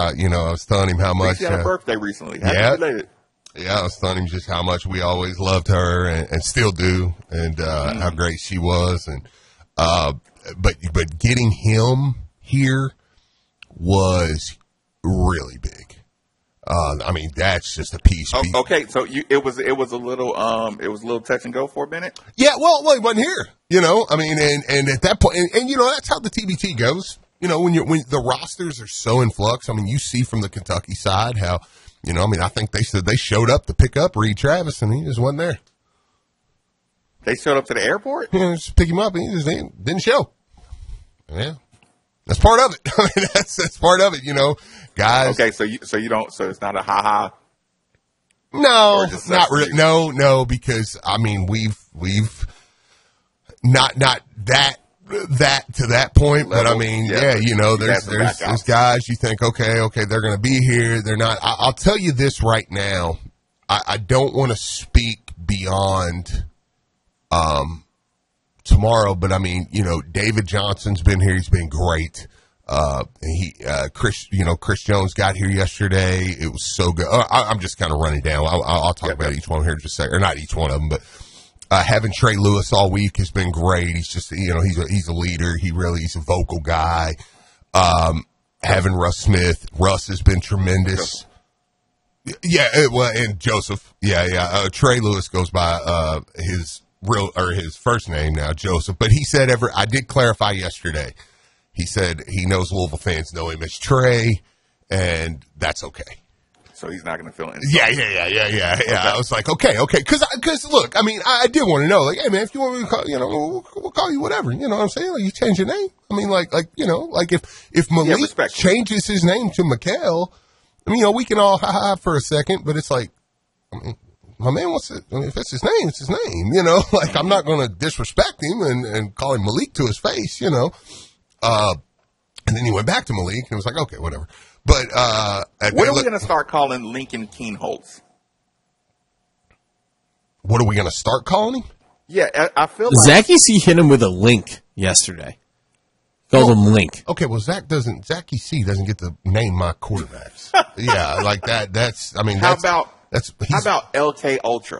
I was telling him how much. She had a birthday recently. Yeah, I was telling him just how much we always loved her and still do, and how great she was. And but getting him here was really big. I mean, that's just a piece. Okay, so it was a little touch and go for a minute. Yeah, well, he wasn't here. I mean, and at that point, and that's how the TBT goes. When the rosters are so in flux. I mean, you see from the Kentucky side how, I think they said they showed up to pick up Reed Travis, and he just wasn't there. They showed up to the airport? Yeah, just pick him up, and he just didn't show. Yeah. That's part of it. I mean, that's part of it, guys. Okay, so you don't, so it's not a ha-ha? No, not really. No, because, I mean, we've not that to that point, but I mean, there's guys you think, okay, they're going to be here. They're not. I'll tell you this right now. I don't want to speak beyond, tomorrow, but I mean, David Johnson's been here. He's been great. Chris Jones got here yesterday. It was so good. I'm just kind of running down. I'll talk about each one here in just a second, or not each one of them, but having Trey Lewis all week has been great. He's just, he's a leader. He's a vocal guy. Having Russ Smith. Russ has been tremendous. Yeah, and Joseph. Yeah. Trey Lewis goes by his first name now, Joseph. But he said I did clarify yesterday. He said he knows Louisville fans know him as Trey, and that's okay. So he's not going to fill in. Yeah. Okay. I was like, okay. Because look, I mean, I did want to know, like, hey man, if you want me to call, we'll call you whatever. You know what I'm saying? Like, you change your name. I mean, like, if Malik changes his name to Mikael, I mean, we can all ha for a second, but it's like, I mean, my man wants it. I mean, if it's his name, it's his name. Like, I'm not going to disrespect him and call him Malik to his face. And then he went back to Malik and was like, okay, whatever. But what are we going to start calling Lincoln Kienholz? What are we going to start calling him? Yeah, I feel like Zachy C hit him with a link yesterday. Called him Link. Okay, well Zachy C doesn't get to name my quarterbacks. Yeah, like that. That's, I mean, how about LK Ultra?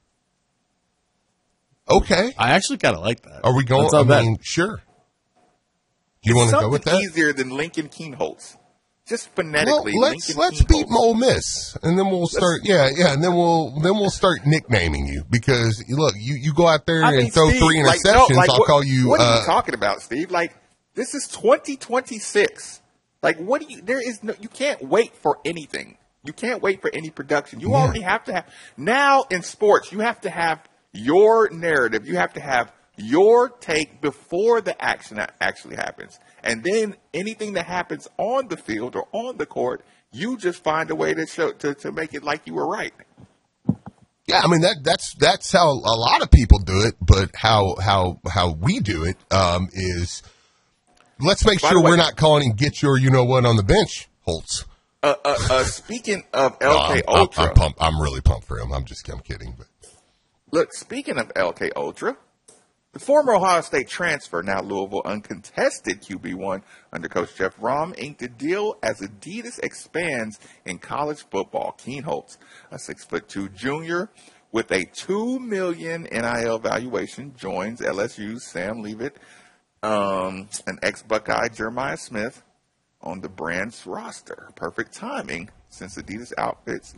Okay, I actually kind of like that. Are we going? I mean, sure. You want to go with that? Easier than Lincoln Kienholz. Just phonetically. Well, let's beat Ole Miss, and then we'll start. And then we'll start nicknaming you, because look, you go out there and throw Steve, 3 interceptions. I'll call you. What are you talking about, Steve? Like, this is 2026. Like, what do you? There is no. You can't wait for anything. You can't wait for any production. You already have to have. Now in sports, you have to have your narrative. You have to have your take before the action actually happens. And then anything that happens on the field or on the court, you just find a way to show to make it like you were right. Yeah, I mean that's how a lot of people do it, but how we do it is let's make sure we're not calling him get your on the bench, Holtz. Speaking of LK Ultra, I'm really pumped for him. I'm kidding, but look, speaking of LK Ultra, the former Ohio State transfer, now Louisville uncontested QB1 under Coach Jeff Rom, inked a deal as Adidas expands in college football. Kienholz, a 6'2" junior with a $2 million NIL valuation, joins LSU's Sam Leavitt, an ex-Buckeye Jeremiah Smith on the brand's roster. Perfect timing since Adidas outfits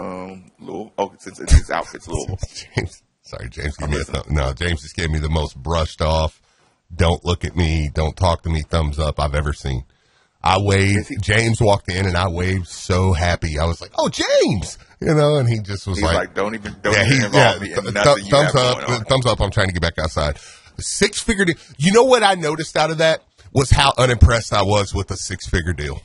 Louisville. Sorry, James. James just gave me the most brushed off, don't look at me, don't talk to me thumbs up I've ever seen. I waved. James walked in and I waved so happy. I was like, "Oh, James!" And he just was like, "Don't even involve me in nothing." Thumbs up. I'm trying to get back outside. The 6-figure deal. You know what I noticed out of that was how unimpressed I was with the 6-figure deal.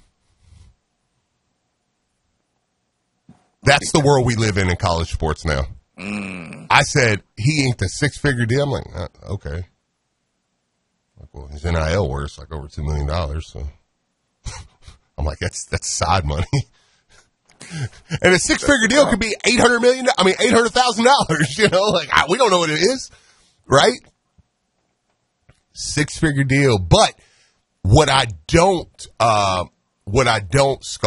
That's the world we live in college sports now. I said, he inked a 6-figure deal. I'm like, okay. Like, well, his NIL worth like over $2 million. So I'm like, that's side money. And a 6-figure deal could be $800,000. Like, we don't know what it is, right? 6-figure deal. But what I don't